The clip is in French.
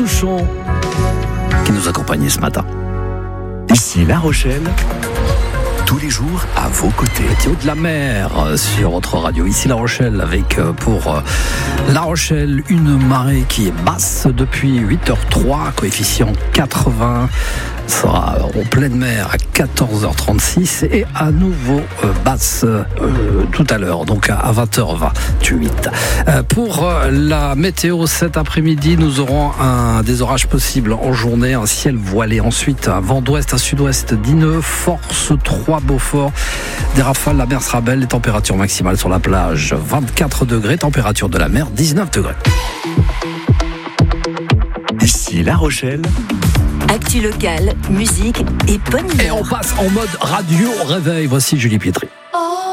Bouchon qui nous accompagnait ce matin. Ici La Rochelle, tous les jours à vos côtés. Météo de la mer sur votre radio. Ici La Rochelle avec pour La Rochelle une marée qui est basse depuis 8h03, coefficient 80. Sera en pleine mer à 14h36 et à nouveau basse tout à l'heure, donc à 20h28. Pour la météo cet après-midi, nous aurons des orages possibles en journée, un ciel voilé, ensuite un vent d'ouest à sud-ouest d'ineux, force 3 Beaufort, des rafales, la mer sera belle, les températures maximales sur la plage 24 degrés, température de la mer 19 degrés. Ici La Rochelle. Actu locale, musique et bonne humeur. Et on passe en mode radio réveil. Voici Julie Pietri.